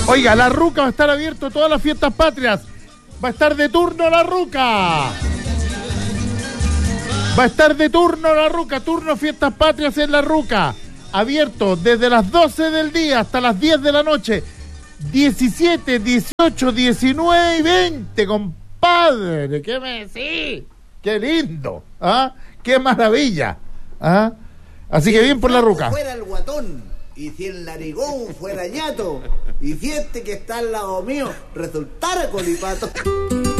Oiga, la Ruca va a estar abierto todas las fiestas patrias. Va a estar de turno la Ruca. Va a estar de turno la Ruca. Turno fiestas patrias en la Ruca. Abierto desde las 12 del día hasta las 10 de la noche. 17, 18, 19 y 20, compadre. ¿Qué me decís? ¡Qué lindo! ¿Ah? ¡Qué maravilla! ¿Ah? Así que bien por la Ruca. Fuera el guatón, y si el narigón fuera ñato, y si este que está al lado mío resultara colipato.